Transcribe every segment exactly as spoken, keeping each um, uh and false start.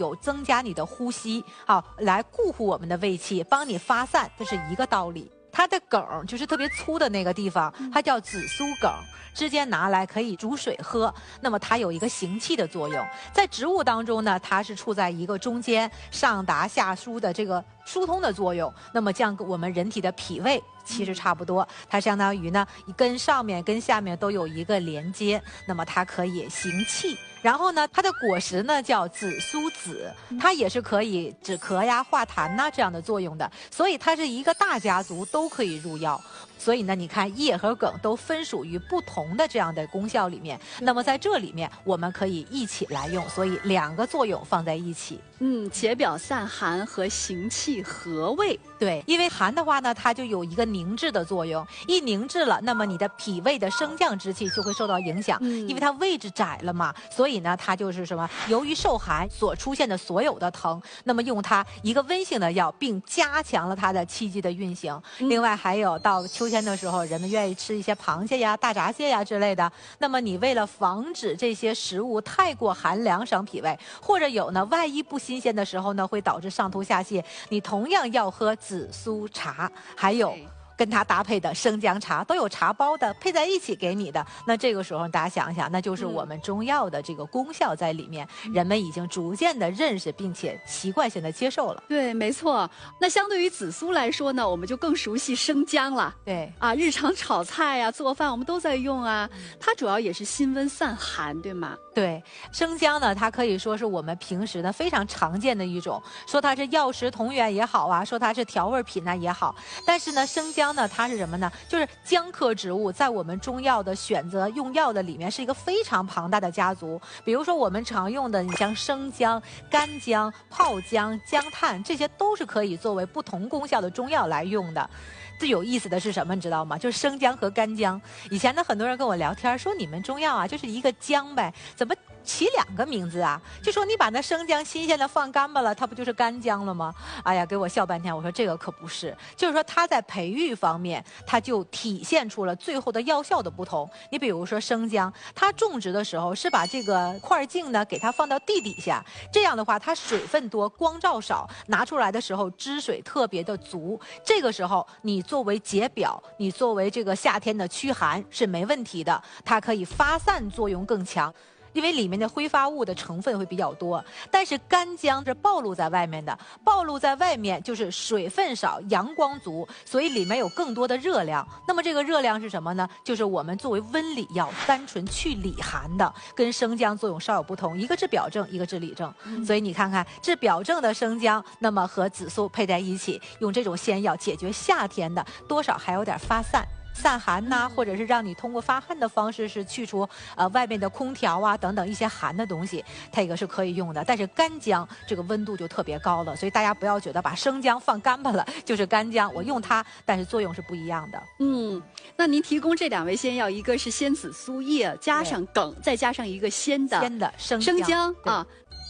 有增加你的呼吸，好来固护我们的胃气，帮你发散，这是一个道理。它的梗就是特别粗的那个地方，它叫紫苏梗，直接拿来可以煮水喝。那么它有一个行气的作用，在植物当中呢，它是处在一个中间上达下疏的这个疏通的作用。那么像我们人体的脾胃其实差不多，它相当于呢跟上面跟下面都有一个连接，那么它可以行气。然后呢，它的果实呢叫紫苏籽，它也是可以止咳呀、化痰呐这样的作用的，所以它是一个大家族都可以入药。所以呢，你看叶和梗都分属于不同的这样的功效里面，那么在这里面我们可以一起来用，所以两个作用放在一起。 嗯，解表散寒和行气和胃。 对，因为寒的话呢，它就有一个凝滞的作用，一凝滞了，那么你的脾胃的升降之气就会受到影响，嗯、因为它位置窄了嘛，所以呢，它就是什么，由于受寒所出现的所有的疼，那么用它一个温性的药，并加强了它的气机的运行。嗯、另外还有到秋天的时候，人们愿意吃一些螃蟹呀、大闸蟹呀之类的，那么你为了防止这些食物太过寒凉伤脾胃，或者有呢，万一不新鲜的时候呢，会导致上吐下泻，你同样要喝紫苏茶，还有跟它搭配的生姜茶，都有茶包的配在一起给你的。那这个时候大家想一想，那就是我们中药的这个功效在里面，嗯、人们已经逐渐的认识并且习惯性的接受了。 对，没错。那相对于紫苏来说呢，我们就更熟悉生姜了。 对啊，日常炒菜呀、做饭我们都在用啊。它主要也是辛温散寒，对吗？ 对，生姜呢，它可以说是我们平时呢非常常见的一种，说它是药食同源也好啊，说它是调味品呢也好，但是呢，生姜呢，它是什么呢？就是姜科植物在我们中药的选择用药的里面是一个非常庞大的家族。比如说我们常用的，你像生姜、干姜、泡姜、姜炭，这些都是可以作为不同功效的中药来用的。最有意思的是什么，你知道吗？就是生姜和干姜。以前呢，很多人跟我聊天说，你们中药啊，就是一个姜呗，怎么起两个名字啊？就说你把那生姜新鲜的放干巴了，它不就是干姜了吗？哎呀，给我笑半天。我说这个可不是，就是说它在培育方面，它就体现出了最后的药效的不同。你比如说生姜，它种植的时候是把这个块茎呢给它放到地底下，这样的话它水分多，光照少，拿出来的时候汁水特别的足。这个时候你作为解表，你作为这个夏天的驱寒是没问题的，它可以发散作用更强。因为里面的挥发物的成分会比较多，但是干姜是暴露在外面的，暴露在外面就是水分少，阳光足，所以里面有更多的热量。那么这个热量是什么呢？就是我们作为温里药，单纯去里寒的，跟生姜作用稍有不同，一个治表症，一个治里症。嗯、所以你看看治表症的生姜，那么和紫苏配在一起，用这种仙药解决夏天的，多少还有点发散。散寒呐、啊，或者是让你通过发汗的方式是去除呃外面的空调啊等等一些寒的东西，它个是可以用的。但是干姜这个温度就特别高了，所以大家不要觉得把生姜放干巴了就是干姜，我用它，但是作用是不一样的。 嗯，那您提供这两味仙药，一个是鲜紫苏叶加上梗，再加上一个鲜的鲜的生生姜啊。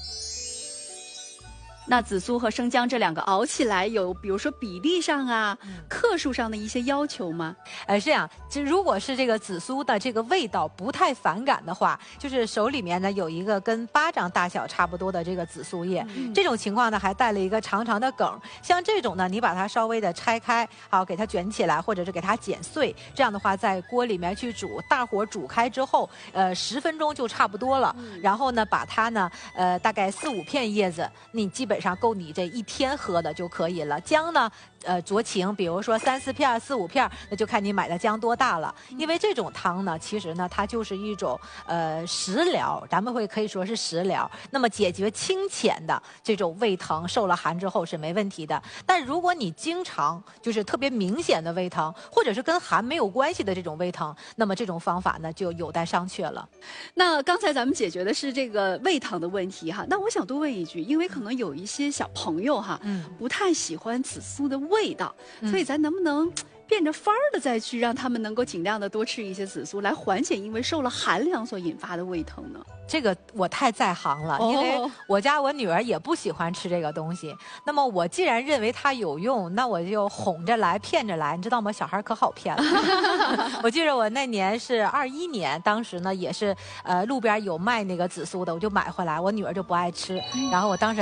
那紫苏和生姜这两个熬起来有，比如说比例上啊、嗯、克数上的一些要求吗？ 呃，是这样，就如果是这个紫苏的这个味道不太反感的话，就是手里面呢有一个跟巴掌大小差不多的这个紫苏叶，嗯、这种情况呢还带了一个长长的梗，像这种呢，你把它稍微的拆开，好给它卷起来，或者是给它剪碎，这样的话在锅里面去煮，大火煮开之后，呃，十分钟就差不多了。嗯、然后呢，把它呢，呃，大概四五片叶子，你基本上够你这一天喝的就可以了。姜呢，呃，酌情，比如说三四片、四五片，那就看你买的姜多大了。因为这种汤呢，其实呢，它就是一种呃食疗，咱们会可以说是食疗。那么解决清浅的这种胃疼，受了寒之后是没问题的。但如果你经常就是特别明显的胃疼，或者是跟寒没有关系的这种胃疼，那么这种方法呢就有待商榷了。 那刚才咱们解决的是这个胃疼的问题哈，那我想多问一句，因为可能有一些小朋友哈，嗯，不太喜欢紫苏的味道，嗯、所以咱能不能变着法儿的再去让他们能够尽量的多吃一些紫苏，来缓解因为受了寒凉所引发的胃疼呢？ 这个我太在行了，因为我家我女儿也不喜欢吃这个东西。那么我既然认为它有用，那我就哄着来骗着来，你知道吗？小孩可好骗了。我记得我那年是二一年，当时呢也是呃路边有卖那个紫苏的，我就买回来，我女儿就不爱吃，然后我当时